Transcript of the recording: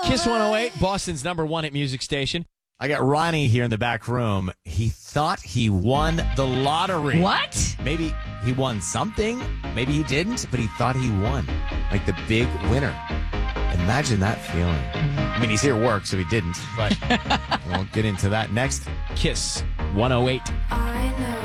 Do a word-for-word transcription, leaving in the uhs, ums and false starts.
Kiss one oh eight, Boston's number one hit music station. I got Ronnie here in the back room. He thought he won the lottery. What? Maybe he won something. Maybe he didn't, but he thought he won. Like the big winner. Imagine that feeling. I mean, he's here at work, so he didn't. But we'll get into that next. Kiss one oh eight. I know.